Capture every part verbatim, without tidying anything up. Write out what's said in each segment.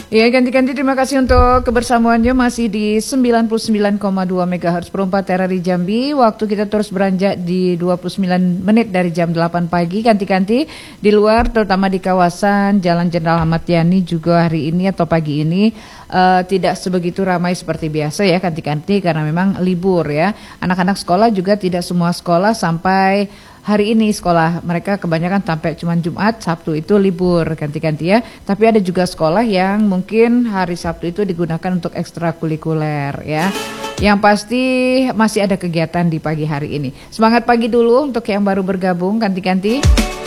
Ya, ganti-ganti terima kasih untuk kebersamaannya masih di sembilan puluh sembilan koma dua megahertz per empat R R I Jambi. Waktu kita terus beranjak di dua puluh sembilan menit dari jam delapan pagi. Ganti-ganti di luar terutama di kawasan Jalan Jenderal Ahmad Yani juga hari ini atau pagi ini uh, tidak sebegitu ramai seperti biasa ya, ganti-ganti karena memang libur ya. Anak-anak sekolah juga tidak semua sekolah sampai hari ini sekolah, mereka kebanyakan sampai cuma Jumat, Sabtu itu libur ganti-ganti ya. Tapi ada juga sekolah yang mungkin hari Sabtu itu digunakan untuk ekstrakurikuler ya. Yang pasti masih ada kegiatan di pagi hari ini. Semangat pagi dulu untuk yang baru bergabung ganti-ganti.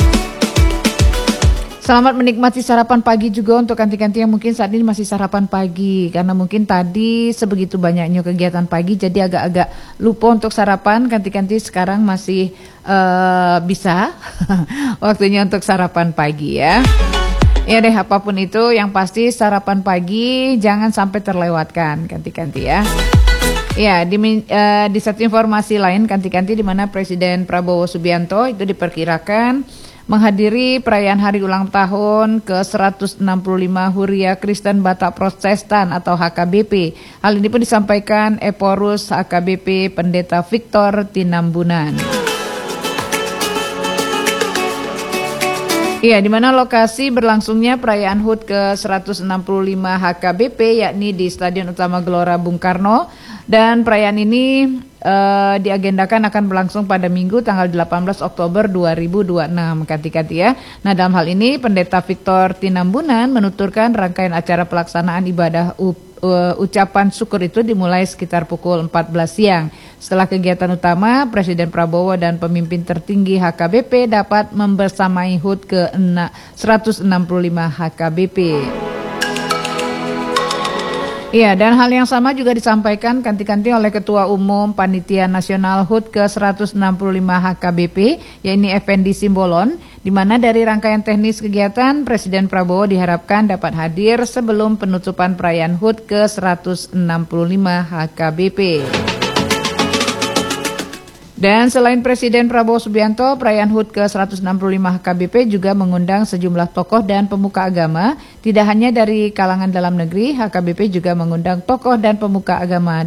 Selamat menikmati sarapan pagi juga untuk ganti-ganti yang mungkin saat ini masih sarapan pagi. Karena mungkin tadi sebegitu banyaknya kegiatan pagi jadi agak-agak lupa untuk sarapan. Ganti-ganti sekarang masih uh, bisa waktunya untuk sarapan pagi ya. Ya deh, apapun itu yang pasti sarapan pagi jangan sampai terlewatkan ganti-ganti ya. Ya, di, uh, di satu informasi lain ganti-ganti di mana Presiden Prabowo Subianto itu diperkirakan menghadiri perayaan hari ulang tahun ke seratus enam puluh lima Huria Kristen Batak Protestan atau H K B P. Hal ini pun disampaikan Eporus H K B P Pendeta Victor Tinambunan. Iya, di mana lokasi berlangsungnya perayaan H U T ke seratus enam puluh lima H K B P yakni di Stadion Utama Gelora Bung Karno, dan perayaan ini uh, diagendakan akan berlangsung pada Minggu tanggal delapan belas Oktober dua ribu dua puluh enam ganti-ganti ya. Nah, dalam hal ini Pendeta Victor Tinambunan menuturkan rangkaian acara pelaksanaan ibadah U Uh, ucapan syukur itu dimulai sekitar pukul empat belas siang. Setelah kegiatan utama, Presiden Prabowo dan pemimpin tertinggi H K B P dapat membersamai H U T ke seratus enam puluh lima H K B P. Iya, dan hal yang sama juga disampaikan ganti-ganti oleh Ketua Umum Panitia Nasional H U T ke seratus enam puluh lima H K B P, yaitu Effendi Simbolon, di mana dari rangkaian teknis kegiatan Presiden Prabowo diharapkan dapat hadir sebelum penutupan perayaan H U T ke seratus enam puluh lima H K B P. Dan selain Presiden Prabowo Subianto, perayaan H U T ke seratus enam puluh lima H K B P juga mengundang sejumlah tokoh dan pemuka agama. Tidak hanya dari kalangan dalam negeri, H K B P juga mengundang tokoh dan pemuka agama